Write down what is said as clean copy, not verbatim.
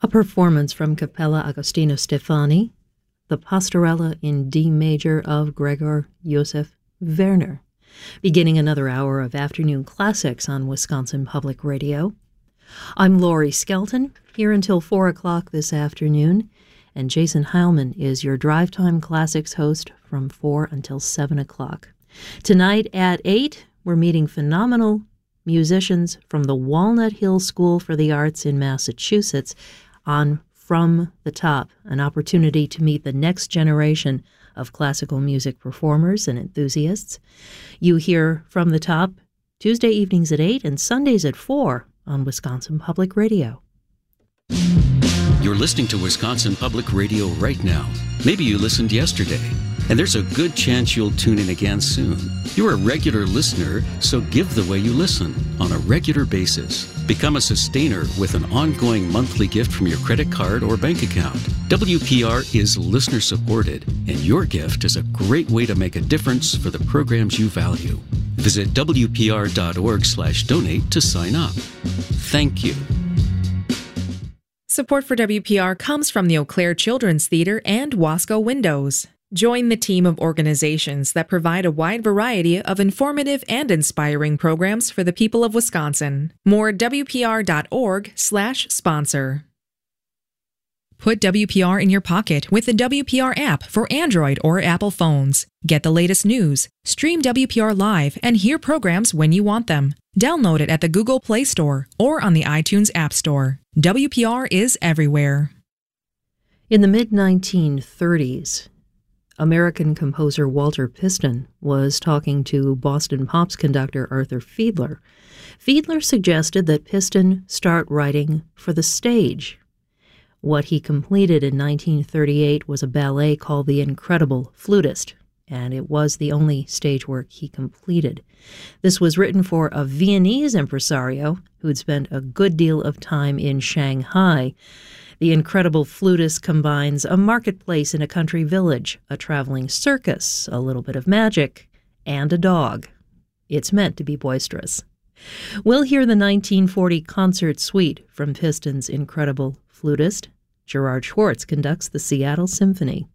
A performance from Cappella Agostino Stefani, the Pastorella in D major of Gregor Josef Werner, beginning another hour of afternoon classics on Wisconsin Public Radio. I'm Laurie Skelton, here until 4 o'clock this afternoon, and Jason Heilman is your Drive Time Classics host from 4 until 7 o'clock. Tonight at 8, we're meeting phenomenal musicians from the Walnut Hill School for the Arts in Massachusetts on From the Top, an opportunity to meet the next generation of classical music performers and enthusiasts. You hear From the Top Tuesday evenings at 8 and Sundays at 4 on Wisconsin Public Radio. You're listening to Wisconsin Public Radio right now. Maybe you listened yesterday, and there's a good chance you'll tune in again soon. You're a regular listener, so give the way you listen on a regular basis. Become a sustainer with an ongoing monthly gift from your credit card or bank account. WPR is listener supported, and your gift is a great way to make a difference for the programs you value. Visit WPR.org/donate to sign up. Thank you. Support for WPR comes from the Eau Claire Children's Theater and Wasco Windows. Join the team of organizations that provide a wide variety of informative and inspiring programs for the people of Wisconsin. More at WPR.org/sponsor. Put WPR in your pocket with the WPR app for Android or Apple phones. Get the latest news, stream WPR live, and hear programs when you want them. Download it at the Google Play Store or on the iTunes App Store. WPR is everywhere. In the mid-1930s, American composer Walter Piston was talking to Boston Pops conductor Arthur Fiedler. Fiedler suggested that Piston start writing for the stage. What he completed in 1938 was a ballet called The Incredible Flutist, and it was the only stage work he completed. This was written for a Viennese impresario who'd spent a good deal of time in Shanghai. The Incredible Flutist combines a marketplace in a country village, a traveling circus, a little bit of magic, and a dog. It's meant to be boisterous. We'll hear the 1940 concert suite from Piston's Incredible Flutist. Gerard Schwartz conducts the Seattle Symphony.